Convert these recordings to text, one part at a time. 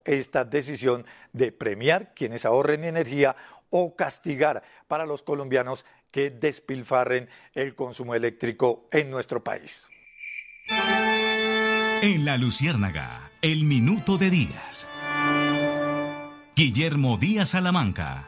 esta decisión de premiar quienes ahorren energía o castigar para los colombianos que despilfarren el consumo eléctrico en nuestro país. En La Luciérnaga, el minuto de Díaz. Guillermo Díaz Salamanca.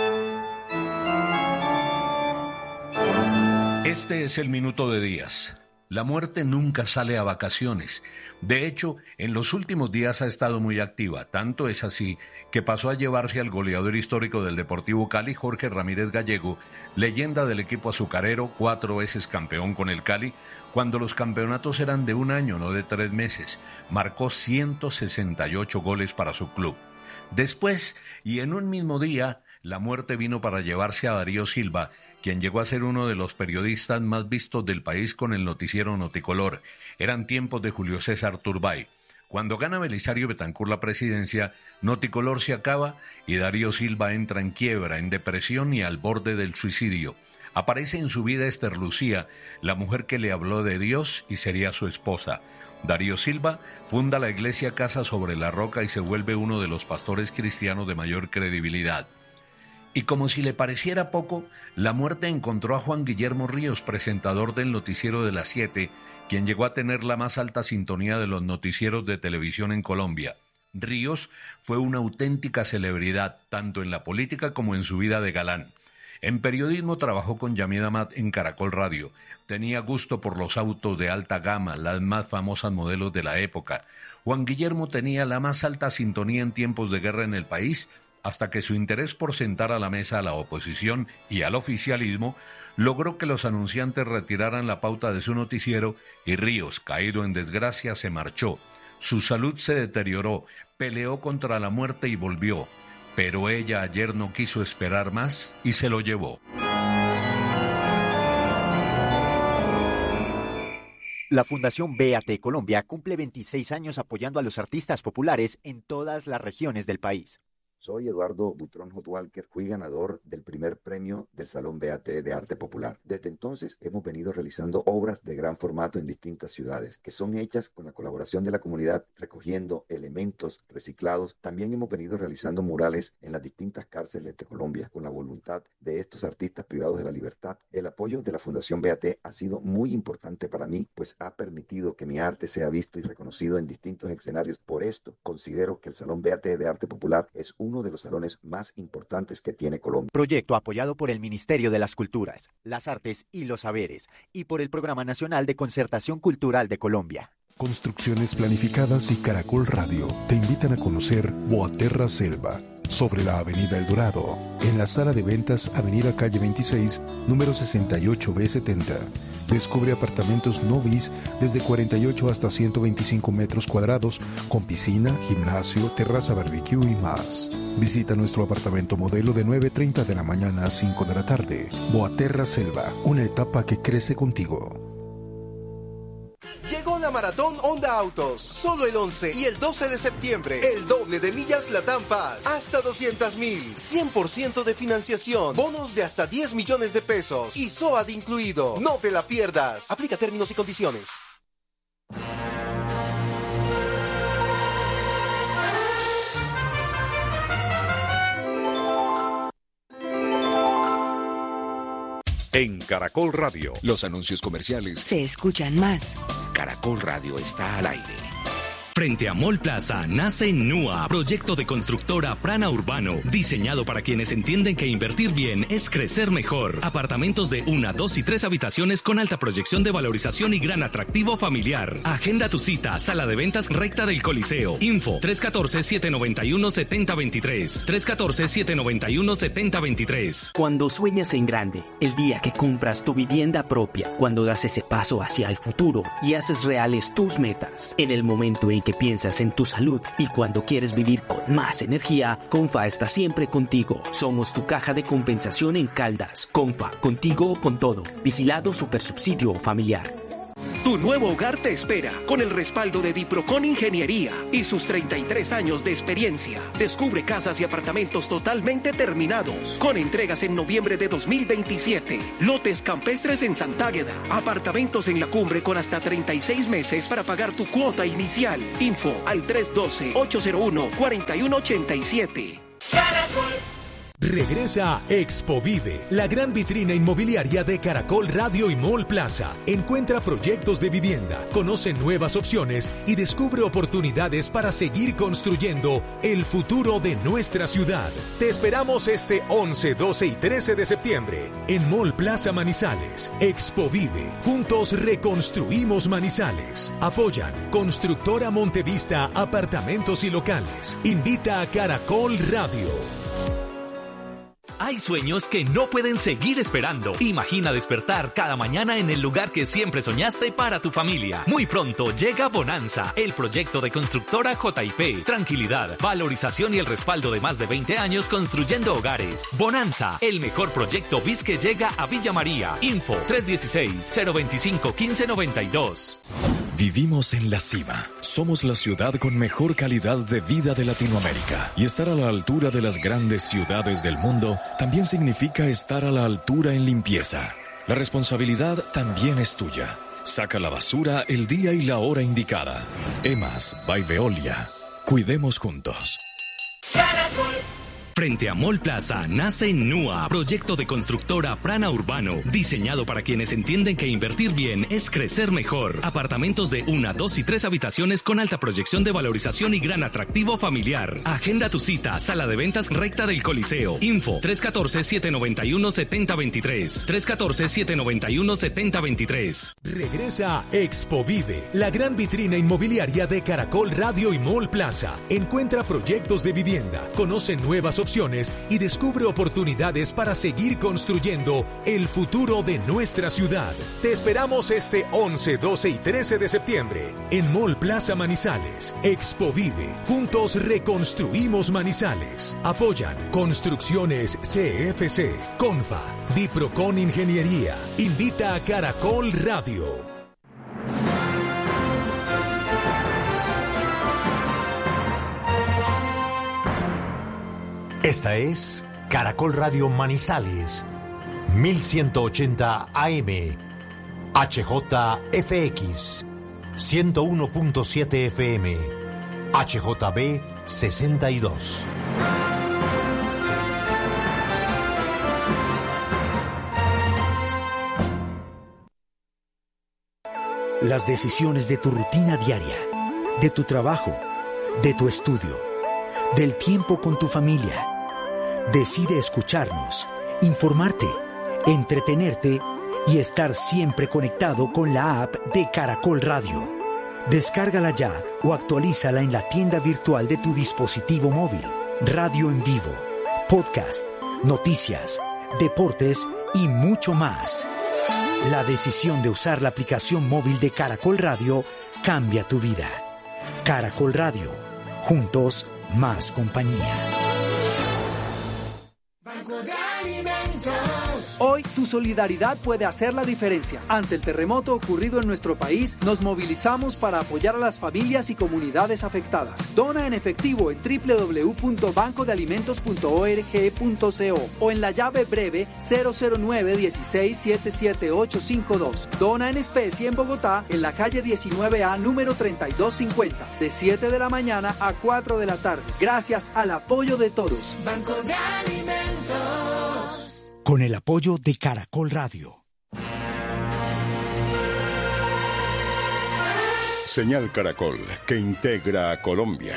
Este es el minuto de Díaz. La muerte nunca sale a vacaciones. De hecho, en los últimos días ha estado muy activa. Tanto es así que pasó a llevarse al goleador histórico del Deportivo Cali, Jorge Ramírez Gallego, leyenda del equipo azucarero, 4 veces campeón con el Cali, cuando los campeonatos eran de 1 año, no de 3 meses. Marcó 168 goles para su club. Después, y en un mismo día, la muerte vino para llevarse a Darío Silva, quien llegó a ser uno de los periodistas más vistos del país con el noticiero Noticolor. Eran tiempos de Julio César Turbay. Cuando gana Belisario Betancur la presidencia, Noticolor se acaba y Darío Silva entra en quiebra, en depresión y al borde del suicidio. Aparece en su vida Esther Lucía, la mujer que le habló de Dios y sería su esposa. Darío Silva funda la iglesia Casa sobre la Roca y se vuelve uno de los pastores cristianos de mayor credibilidad. Y como si le pareciera poco, la muerte encontró a Juan Guillermo Ríos, presentador del noticiero de las 7, quien llegó a tener la más alta sintonía de los noticieros de televisión en Colombia. Ríos fue una auténtica celebridad, tanto en la política como en su vida de galán. En periodismo trabajó con Yamid Amad en Caracol Radio. Tenía gusto por los autos de alta gama, las más famosas modelos de la época. Juan Guillermo tenía la más alta sintonía en tiempos de guerra en el país, hasta que su interés por sentar a la mesa a la oposición y al oficialismo logró que los anunciantes retiraran la pauta de su noticiero y Ríos, caído en desgracia, se marchó. Su salud se deterioró, peleó contra la muerte y volvió, pero ella ayer no quiso esperar más y se lo llevó. La Fundación BAT Colombia cumple 26 años apoyando a los artistas populares en todas las regiones del país. Soy Eduardo Butrón Hot Walker, fui ganador del primer premio del Salón BAT de Arte Popular. Desde entonces hemos venido realizando obras de gran formato en distintas ciudades, que son hechas con la colaboración de la comunidad, recogiendo elementos reciclados. También hemos venido realizando murales en las distintas cárceles de Colombia, con la voluntad de estos artistas privados de la libertad. El apoyo de la Fundación BAT ha sido muy importante para mí, pues ha permitido que mi arte sea visto y reconocido en distintos escenarios. Por esto, considero que el Salón BAT de Arte Popular es uno de los salones más importantes que tiene Colombia. Proyecto apoyado por el Ministerio de las Culturas, las Artes y los Saberes y por el Programa Nacional de Concertación Cultural de Colombia. Construcciones Planificadas y Caracol Radio te invitan a conocer Boaterra Selva, sobre la Avenida El Dorado, en la sala de ventas Avenida Calle 26, número 68B70. Descubre apartamentos no bis desde 48 hasta 125 metros cuadrados, con piscina, gimnasio, terraza barbecue y más. Visita nuestro apartamento modelo de 9:30 de la mañana a 5 de la tarde. Boaterra Selva, una etapa que crece contigo. Llegó la Maratón Honda Autos, solo el 11 y el 12 de septiembre, el doble de millas Latam Paz, hasta 200,000, 100% de financiación, bonos de hasta 10 millones de pesos y SOAT incluido. No te la pierdas, aplica términos y condiciones. En Caracol Radio, los anuncios comerciales se escuchan más. Caracol Radio está al aire. Frente a Mall Plaza nace NUA, proyecto de constructora Prana Urbano, diseñado para quienes entienden que invertir bien es crecer mejor. Apartamentos de 1, 2 y 3 habitaciones con alta proyección de valorización y gran atractivo familiar. Agenda tu cita, sala de ventas recta del Coliseo. Info 314-791-7023. 314-791-7023. Cuando sueñas en grande, el día que compras tu vivienda propia, cuando das ese paso hacia el futuro y haces reales tus metas, en el momento en que piensas en tu salud y cuando quieres vivir con más energía, Confa está siempre contigo. Somos tu caja de compensación en Caldas. Confa, contigo o con todo. Vigilado Supersubsidio Familiar. Tu nuevo hogar te espera con el respaldo de Diprocon Ingeniería y sus 33 años de experiencia. Descubre casas y apartamentos totalmente terminados, con entregas en noviembre de 2027. Lotes campestres en Santágueda, apartamentos en la cumbre con hasta 36 meses para pagar tu cuota inicial. Info al 312-801-4187. Regresa Expo Vive, la gran vitrina inmobiliaria de Caracol Radio y Mall Plaza. Encuentra proyectos de vivienda, conoce nuevas opciones y descubre oportunidades para seguir construyendo el futuro de nuestra ciudad. Te esperamos este 11, 12 y 13 de septiembre en Mall Plaza Manizales. Expo Vive, juntos reconstruimos Manizales. Apoyan Constructora Montevista, apartamentos y locales. Invita a Caracol Radio. Hay sueños que no pueden seguir esperando. Imagina despertar cada mañana en el lugar que siempre soñaste para tu familia. Muy pronto llega Bonanza, el proyecto de constructora JP. Tranquilidad, valorización y el respaldo de más de 20 años construyendo hogares. Bonanza, el mejor proyecto BIS que llega a Villa María. Info 316-025-1592. Vivimos en la cima. Somos la ciudad con mejor calidad de vida de Latinoamérica. Y estar a la altura de las grandes ciudades del mundo también significa estar a la altura en limpieza. La responsabilidad también es tuya. Saca la basura el día y la hora indicada. EMAS by Veolia. Cuidemos juntos. Frente a Mall Plaza nace NUA, proyecto de constructora Prana Urbano, diseñado para quienes entienden que invertir bien es crecer mejor. Apartamentos de 1, 2 y 3 habitaciones con alta proyección de valorización y gran atractivo familiar. Agenda tu cita, sala de ventas recta del Coliseo. Info 314-791-7023. 314-791-7023. Regresa Expo Vive, la gran vitrina inmobiliaria de Caracol Radio y Mall Plaza. Encuentra proyectos de vivienda, conoce nuevas opciones y descubre oportunidades para seguir construyendo el futuro de nuestra ciudad. Te esperamos este 11, 12 y 13 de septiembre en Mall Plaza Manizales. Expo Vive, juntos reconstruimos Manizales. Apoyan Construcciones CFC, Confa, Diprocon Ingeniería. Invita a Caracol Radio. Esta es Caracol Radio Manizales, 1180 AM, HJFX, 101.7 FM, HJB 62. Las decisiones de tu rutina diaria, de tu trabajo, de tu estudio, del tiempo con tu familia. Decide escucharnos, informarte, entretenerte y estar siempre conectado con la app de Caracol Radio. Descárgala ya o actualízala en la tienda virtual de tu dispositivo móvil. Radio en vivo, podcast, noticias, deportes y mucho más. La decisión de usar la aplicación móvil de Caracol Radio cambia tu vida. Caracol Radio, juntos más compañía. Banco de Alimentos. Hoy tu solidaridad puede hacer la diferencia. Ante el terremoto ocurrido en nuestro país, nos movilizamos para apoyar a las familias y comunidades afectadas. Dona en efectivo en www.bancodealimentos.org.co o en la llave breve 009-16-77852. Dona en especie en Bogotá, en la calle 19A, número 3250, de 7 de la mañana a 4 de la tarde. Gracias al apoyo de todos. Banco de Alimentos. Con el apoyo de Caracol Radio. Señal Caracol, que integra a Colombia.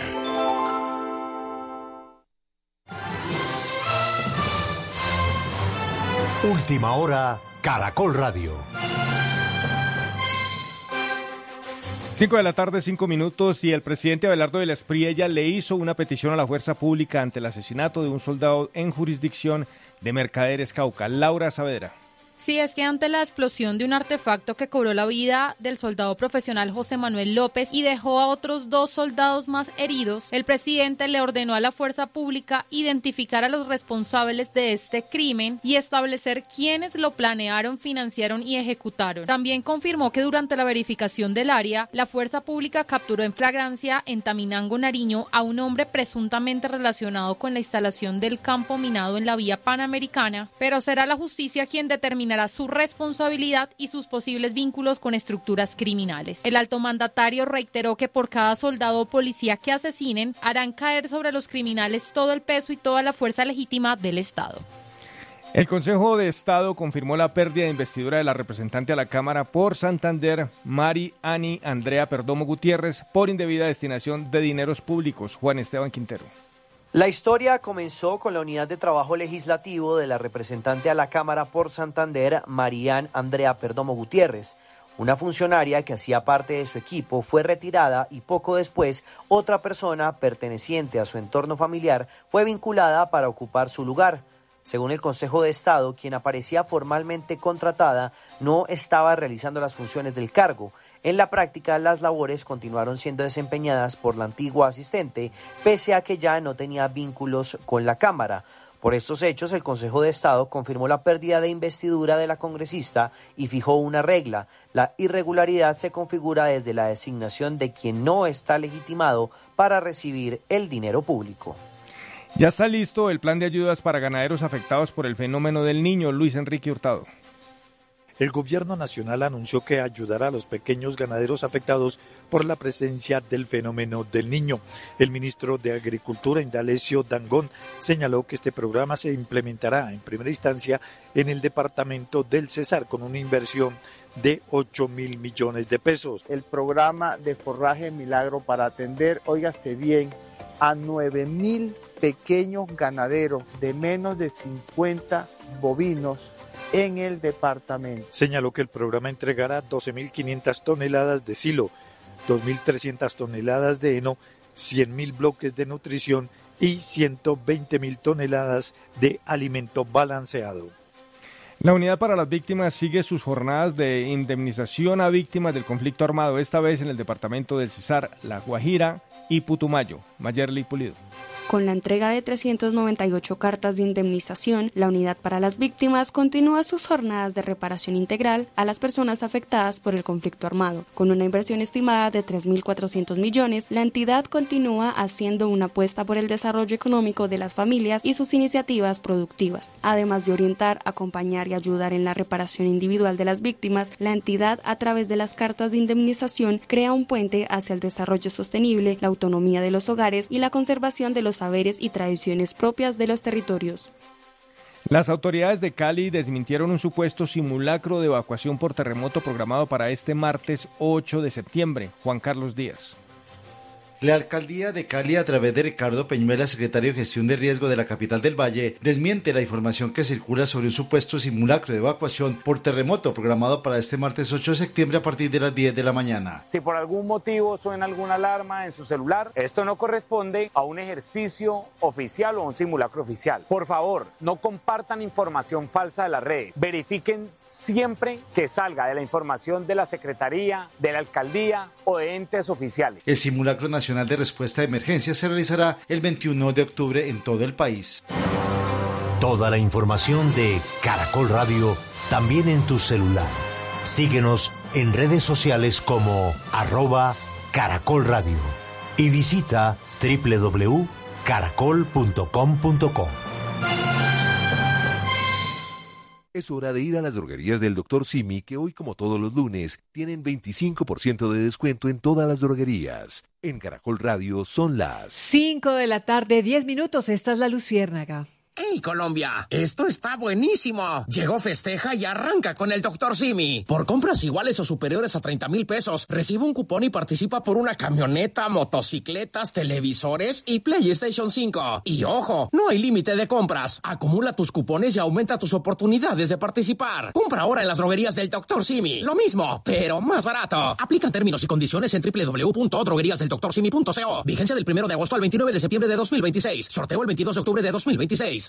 Última hora, Caracol Radio. 5 de la tarde, 5 minutos, y el presidente Abelardo de la Espriella le hizo una petición a la fuerza pública ante el asesinato de un soldado en jurisdicción de Mercaderes, Cauca. Laura Saavedra. Sí, es que ante la explosión de un artefacto que cobró la vida del soldado profesional José Manuel López y dejó a otros 2 soldados más heridos, el presidente le ordenó a la fuerza pública identificar a los responsables de este crimen y establecer quiénes lo planearon, financiaron y ejecutaron. También confirmó que durante la verificación del área, la fuerza pública capturó en flagrancia en Taminango, Nariño, a un hombre presuntamente relacionado con la instalación del campo minado en la vía Panamericana, pero será la justicia quien determinará su responsabilidad y sus posibles vínculos con estructuras criminales. El alto mandatario reiteró que por cada soldado o policía que asesinen, harán caer sobre los criminales todo el peso y toda la fuerza legítima del Estado. El Consejo de Estado confirmó la pérdida de investidura de la representante a la Cámara por Santander, Mari Ani Andrea Perdomo Gutiérrez, por indebida destinación de dineros públicos. Juan Esteban Quintero. La historia comenzó con la unidad de trabajo legislativo de la representante a la Cámara por Santander, Marian Andrea Perdomo Gutiérrez. Una funcionaria que hacía parte de su equipo fue retirada y poco después otra persona perteneciente a su entorno familiar fue vinculada para ocupar su lugar. Según el Consejo de Estado, quien aparecía formalmente contratada no estaba realizando las funciones del cargo. En la práctica, las labores continuaron siendo desempeñadas por la antigua asistente, pese a que ya no tenía vínculos con la Cámara. Por estos hechos, el Consejo de Estado confirmó la pérdida de investidura de la congresista y fijó una regla. La irregularidad se configura desde la designación de quien no está legitimado para recibir el dinero público. Ya está listo el plan de ayudas para ganaderos afectados por el fenómeno del Niño. Luis Enrique Hurtado. El gobierno nacional anunció que ayudará a los pequeños ganaderos afectados por la presencia del fenómeno del Niño. El ministro de Agricultura, Indalecio Dangond, señaló que este programa se implementará en primera instancia en el departamento del Cesar con una inversión de 8.000 millones de pesos. El programa de forraje milagro para atender, óigase bien, a 9.000 pequeños ganaderos de menos de 50 bovinos en el departamento. Señaló que el programa entregará 12.500 toneladas de silo, 2.300 toneladas de heno, 100.000 bloques de nutrición y 120.000 toneladas de alimento balanceado. La Unidad para las Víctimas sigue sus jornadas de indemnización a víctimas del conflicto armado, esta vez en el departamento del Cesar, La Guajira y Putumayo. Mayerly Pulido. Con la entrega de 398 cartas de indemnización, la Unidad para las Víctimas continúa sus jornadas de reparación integral a las personas afectadas por el conflicto armado. Con una inversión estimada de 3.400 millones, la entidad continúa haciendo una apuesta por el desarrollo económico de las familias y sus iniciativas productivas. Además de orientar, acompañar y ayudar en la reparación individual de las víctimas, la entidad, a través de las cartas de indemnización, crea un puente hacia el desarrollo sostenible, la autonomía de los hogares y la conservación de los saberes y tradiciones propias de los territorios. Las autoridades de Cali desmintieron un supuesto simulacro de evacuación por terremoto programado para este martes 8 de septiembre. Juan Carlos Díaz. La alcaldía de Cali, a través de Ricardo Peñuela, secretario de Gestión de Riesgo de la capital del Valle, desmiente la información que circula sobre un supuesto simulacro de evacuación por terremoto programado para este martes 8 de septiembre a partir de las 10 de la mañana. Si por algún motivo suena alguna alarma en su celular, esto no corresponde a un ejercicio oficial o a un simulacro oficial. Por favor, no compartan información falsa de la red. Verifiquen siempre que salga de la información de la Secretaría, de la Alcaldía o de entes oficiales. El simulacro nacional de respuesta de emergencia se realizará el 21 de octubre en todo el país. Toda la información de Caracol Radio también en tu celular. Síguenos en redes sociales como @Caracol Radio y visita www.caracol.com.co. Es hora de ir a las droguerías del Dr. Simi, que hoy, como todos los lunes, tienen 25% de descuento en todas las droguerías. En Caracol Radio son las 5 de la tarde, 10 minutos. Esta es La Luciérnaga. ¡Hey, Colombia! ¡Esto está buenísimo! Llegó Festeja y arranca con el Dr. Simi. Por compras iguales o superiores a 30,000 pesos, recibe un cupón y participa por una camioneta, motocicletas, televisores y PlayStation 5. Y ojo, no hay límite de compras. Acumula tus cupones y aumenta tus oportunidades de participar. Compra ahora en las droguerías del Dr. Simi. Lo mismo, pero más barato. Aplican términos y condiciones en www.drogueriasdeldoctorsimi.co. Vigencia del 1 de agosto al 29 de septiembre de 2026. Sorteo el 22 de octubre de 2026.